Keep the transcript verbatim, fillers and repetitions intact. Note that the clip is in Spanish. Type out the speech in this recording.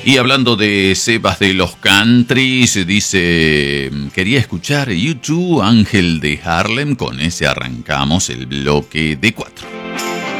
Y hablando de Sebas de los Countries, dice, quería escuchar U dos, Ángel de Harlem, con ese arrancamos el bloque de cuatro.